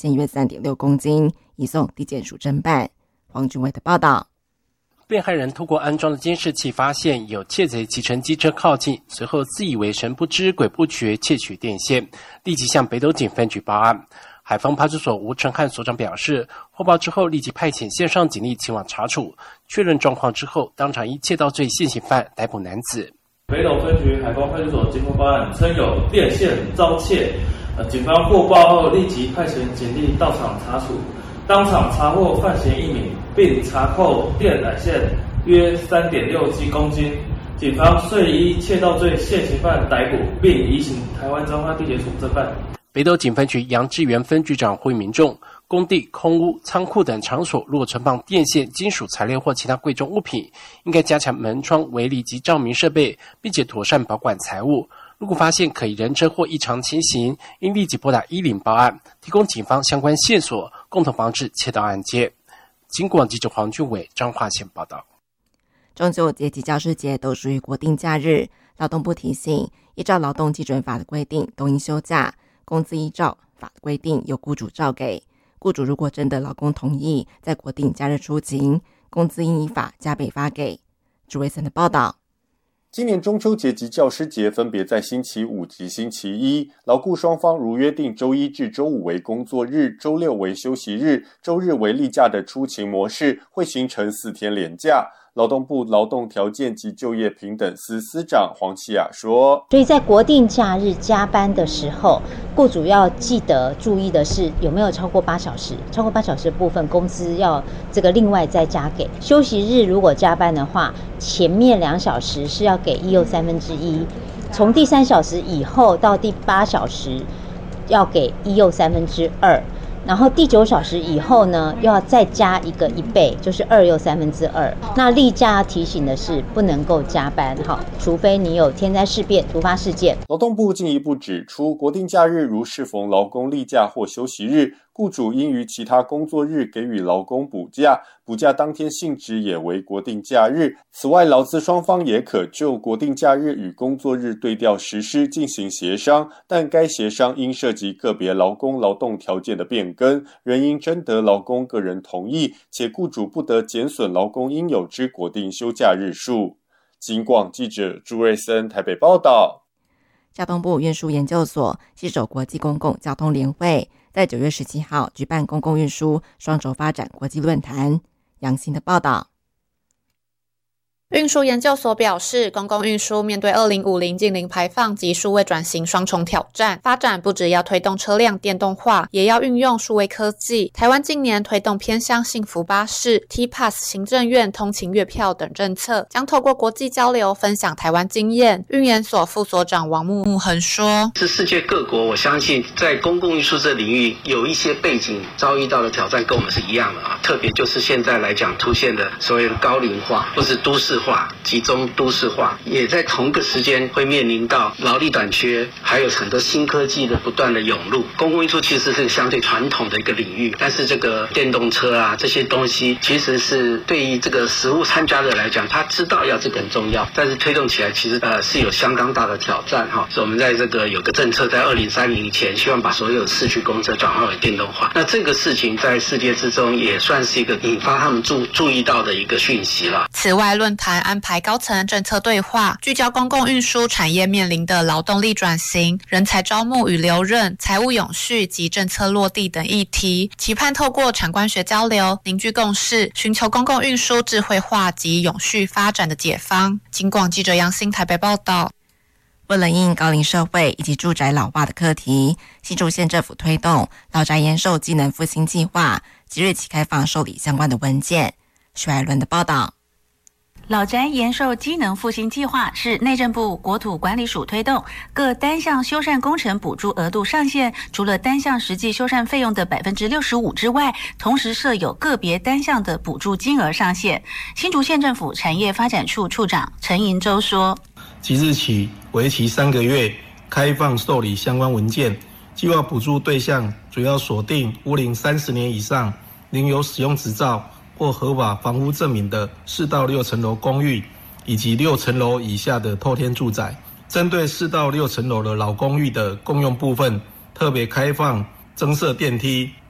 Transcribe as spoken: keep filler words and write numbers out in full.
线约 三点六公斤，移送地检署侦办。黄俊伟的报道。 被害人透过安装的监视器发现有窃贼骑乘机车靠近，随后自以为神不知鬼不觉窃取电线，立即向北斗警分局报案。海丰派出所吴成汉所长表示，获报之后立即派遣线上警力前往查处，确认状况之后，当场依窃盗罪现行犯逮捕男子。 北斗分局海丰派出所经过报案，称有电线遭窃，呃，警方获报后立即派遣警力到场查处。当场查获犯嫌一名，并查扣电缆线约 三点六七公斤。警方遂依窃盗罪现行犯逮捕，并移行台湾彰化地检署侦办。 北斗警分局杨志源分局长呼吁民众，工地、空屋、仓库等场所若存放电线、金属材料或其他贵重物品，应该加强门窗、围篱及照明设备，并且妥善保管财物。如果发现可疑人车或异常情形，应立即拨打一零报案，提供警方相关线索，共同防治窃盗案件。警广记者黄俊伟彰化县报道。 中秋节及教师节都属于国定假日，劳动部提醒，依照劳动基准法的规定，都应休假，工资依照法的规定由雇主照给。雇主如果征得劳工同意，在国定假日出勤，工资应依法加倍发给。朱维森的报道。 今年中秋节及教师节分别在星期五及星期一，劳雇双方如约定周一至周五为工作日，周六为休息日，周日为例假的出勤模式，会形成四天连假。劳动部劳动条件及就业平等司司长黄启雅说， 所以在国定假日加班的时候，雇主要记得注意的是有没有超过八小时，超过八小时的部分工资要这个另外再加给。休息日如果加班的话，前面两小时是要给一又三分之一，从第三小时以后到第八小时要给一又三分之二。然后第九小时以后呢，又要再加一个一倍，就是二又三分之二。那例假提醒的是，不能够加班，好，除非你有天灾事变、突发事件。 劳动部进一步指出，国定假日如适逢劳工例假或休息日，雇主应于其他工作日给予劳工补假，补假当天性质也为国定假日。此外，劳资双方也可就国定假日与工作日对调实施进行协商，但该协商应涉及个别劳工劳动条件的变更，仍应征得劳工个人同意，且雇主不得减损劳工应有之国定休假日数。警广记者朱瑞森台北报道。 交通部运输研究所携手国际公共交通联会，在九月十七号举办公共运输双轴发展国际论坛。杨欣的报道。 运输研究所表示，公共运输面对二零五零净零排放及数位转型双重挑战，发展不只要推动车辆电动化，也要运用数位科技。台湾近年推动偏乡幸福巴士、T Pass 行政院通勤月票等政策，将透过国际交流分享台湾经验。运研所副所长王木木恒说， 是世界各国，我相信在公共运输这领域有一些背景遭遇到的挑战跟我们是一样的啊，特别就是现在来讲出现的所谓的高龄化或是都市化、集中都市化，也在同个时间会面临到劳力短缺，还有很多新科技的不断的涌入。公共运输其实是相对传统的一个领域，但是这个电动车啊这些东西，其实是对于这个实务参加者来讲，他知道要这个很重要，但是推动起来其实呃是有相当大的挑战哈。所以我们在这个有个政策，在二零三零以前，希望把所有市区公车转换为电动化。那这个事情在世界之中也算是一个引发他们注注意到的一个讯息了。 此外，论坛安排高层政策对话，聚焦公共运输产业面临的劳动力转型、人才招募与留任、财务永续及政策落地等议题，期盼透过产官学交流，凝聚共识，寻求公共运输智慧化及永续发展的解方。警广记者杨欣台北报道。 为了因应高龄社会以及住宅老化的课题，新竹县政府推动老宅延寿机能复兴计划，即日起开放受理相关的文件。徐海伦的报道。 老宅延寿机能复兴计划是内政部国土管理署推动，各单项修缮工程补助额度上限，除了单项实际修缮费用的 百分之六十五 之外，同时设有个别单项的补助金额上限。新竹县政府产业发展处处长陈银洲说， 即日起为期三个月开放受理相关文件，计划补助对象主要锁定屋龄三十年以上，领有使用执照或合法房屋证明的四到六层楼公寓，以及六层楼以下的透天住宅。针对四到六层楼的老公寓的共用部分，特别开放增设电梯